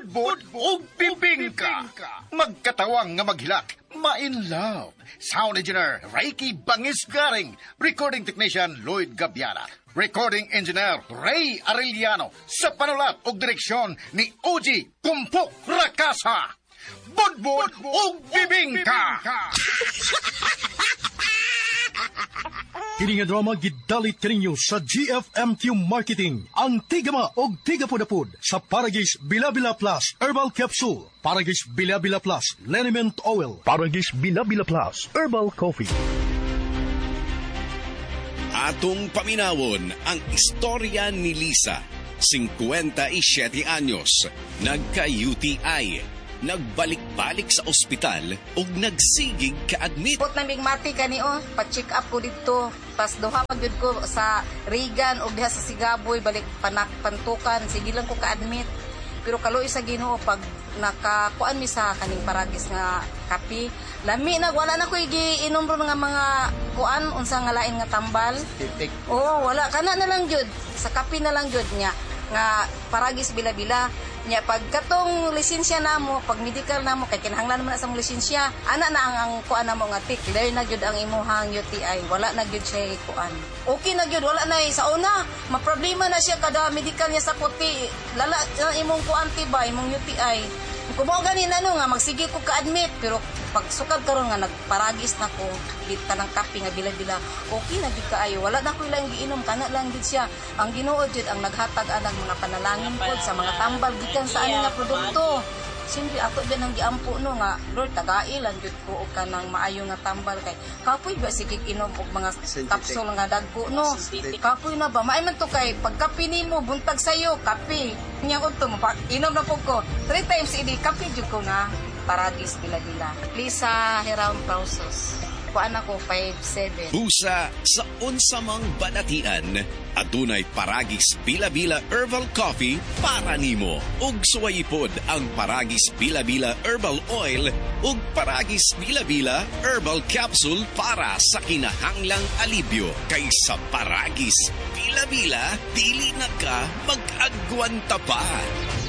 budbud o bibingka. Magkatawang nga maghilak, ma-in love. Sound engineer, Reiki Bangis Garing. Recording technician, Lloyd Gabiana. Recording engineer, Ray Arellano. Sa panulat o direksyon ni Oji Kumpok Rakasa. Budbud o bibingka. Kini nga drama gidalit kaninyo sa GFMQ Marketing. Ang tigama og tigapudapud sa Paragis Bilabila Plus Herbal Capsule, Paragis Bilabila Plus Liniment Oil, Paragis Bilabila Plus Herbal Coffee. Atong paminawon ang istorya ni Lisa, 57 anyos, nagka-UTI. Nagbalik-balik sa ospital ug nagsigig ka-admit. Put na mati kani pa-check up ko dito. Pas duha magyud ko sa Regan ug diha sa Sigaboy balik pantukan. Sige lang ko ka-admit. Pero kaloy sa Ginoo pag nakakuan mi sa kaning Paragis nga kape, lami na wala na ko giinom ro nga mga kuan unsa nga lain nga tambal. Oo, wala kana na lang jud. Sa kape na lang jud nya nga Paragis Bilabila. Nya pag katong lisensya namo, pag medical namo kay kinahanglan man sa mong lisensya, ana na ang kuan namo nga clear na gyud ang imuhang UTI, wala na gyud siya kuan. Okay na gyud, wala na sa una, maproblema na siya kada medical niya sa kuti. Lala imong kuan tiba, imong UTI. Kung mo ganin nga magsige ko ka-admit, pero pag sukad karon nga nagparagis na ko, bita ng kape nga bila-bila, okay na gyud kaayo, wala na ko ilang giinom, kana lang gyud siya. Ang Ginoo jud ang naghatag anang mga panalangin pod sa mga tambal gikan sa ani nga produkto. Siyempre, ato din ang giampo no nga, Lord, tagailan jud ko og kanang maayo nga tambal kay kapoy ba sige inom og mga capsule nga dagko no. Kapoy na ba? Maay man to kay pagkape nimo buntag sayo kape. Nya udto mo inom na pug ko 3 times idi kape jud ko na Paragis Bilabila. Lisa Heram Pausos. Kuan ako 5'7". Busa sa unsamang banatian, adunay Paragis Bilabila Herbal Coffee para nimo. Ug suwayipod ang Paragis Bilabila Herbal Oil ug Paragis Bilabila Herbal Capsule para sa kinahanglang alibyo. Kaysa Paragis Bilabila, dili na ka mag-agwanta pa.